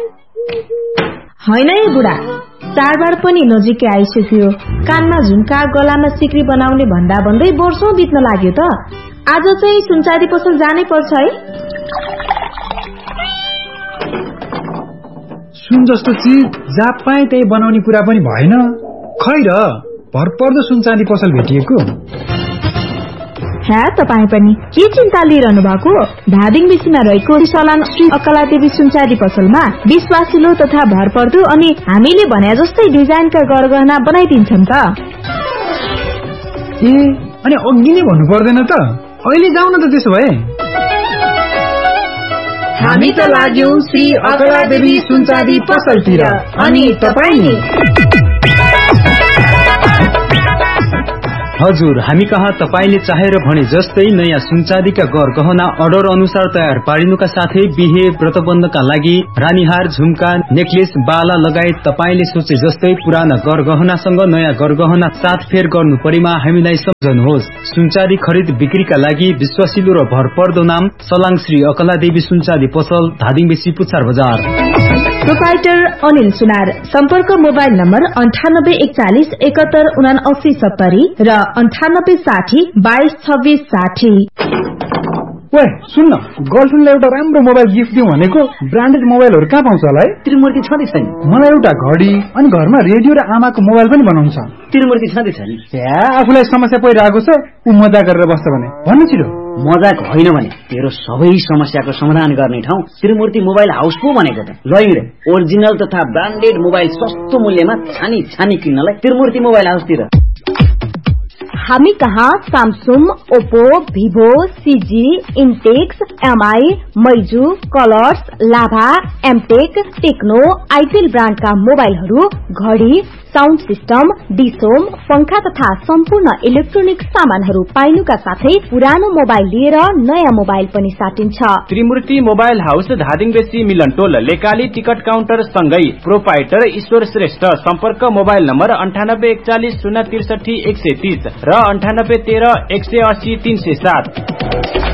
हैन है बुढा, चाडबाड पनि नजिकै आइसक्यो। कानमा झुम्का, गलामा सिक्री बनाउने भन्दा भन्दै वर्षौं बित्न लाग्यो त। आज चाहिँ सुनचाँदी पसल जानै पर्छ है। सुन जस्तो चीज जहाँ पाए त्यही बनाउने कुरा पनि भएन। खै र भरपर्दो सुनचाँदी पसल भेटिएको। तपाईँ पनि के चिन्ता लिइरहनु भएको? धादिङ बेसीमा रहेको सलाङ श्री अकलादेवी सुनचाँदी पसलमा विश्वासिलो तथा भरपर्दो अनि हामीले भने जस्तै डिजाइनका गरगहना बनाइदिन्छन् त। अनि अघि नै भन्नु पर्दैन त? अहिले जाउँ न त त्यसो भए। हामी त लाग्यौं श्री अकलादेवी सुनचाँदी पसलतिर, अनि तपाईँ नि? हजुर, हामी कहाँ तपाईले चाहेर भने जस्तै नयाँ सुनचाँदीका गहना अर्डर अनुसार तयार पारिनुका साथै बिहे व्रतबन्धका लागि रानीहार, झुम्का, नेकलेस, बाला लगायत तपाईले सोचे जस्तै पुराना गहनासँग नयाँ गहना साथ फेर गर्नु परेमा हामीलाई सम्झनुहोस्। सुनचाँदी खरिद बिक्रीका लागि विश्वासिलो र भरपर्दो नाम सलाङ श्री अकलादेवी सुनचाँदी पसल, धादिङ बेसी, पुच्छार बजार। प्रोपाइटर अनिल सुनार। सम्पर्क मोबाइल नम्बर 9841 71 79 70 र 9860 22 26 60। ओए सुन्न, गर्लफ्रेन्डलाई एउटा राम्रो मोबाइल गिफ्ट दिउँ भनेको। ब्रान्डेड मोबाइलहरू कहाँ पाउँछ होला है? त्रिमूर्ति छँदै छैन। मलाई एउटा घडी अनि घरमा रेडियो र आमाको मोबाइल पनि बनाउनु छ। त्रिमूर्ति छँदै छैन। आफूलाई समस्या परिरहेको छ, ऊ मजा गरेर बस्छ भने भन्नु छिटो। मजाक होइन भने तेरो सबै समस्याको समाधान गर्ने ठाउँ त्रिमूर्ति मोबाइल हाउस पो भनेको त। ल हिँड, ओरिजिनल तथा ब्रान्डेड मोबाइल सस्तो मूल्यमा छानी छानी किन्नलाई त्रिमूर्ति मोबाइल हाउसतिर। हामी कहाँ Samsung, Oppo, Vivo, CG, इन्टेक्स, MI, मैजू, colours, लाभा, एमटेक, टेक्नो, आइटेल ब्रान्डका मोबाइलहरू, घडी, साउन्ड सिस्टम, डिसोम, पंखा तथा सम्पूर्ण इलेक्ट्रोनिक सामानहरू पाइनुका साथै पुरानो मोबाइल लिएर नयाँ मोबाइल पनि साटिन्छ। त्रिमूर्ति मोबाइल हाउस, धादिङ बेसी, मिलनटोल, लेकाली टिकट काउन्टर सँगै प्रोपाइटर ईश्वर श्रेष्ठ। सम्पर्क मोबाइल नम्बर 9841 063 130 र 9813 180 307।